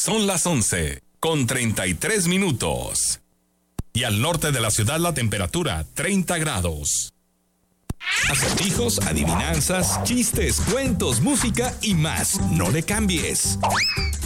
Son las 11:33. Y al norte de la ciudad la temperatura 30 grados. Acertijos, adivinanzas, chistes, cuentos, música y más. No le cambies.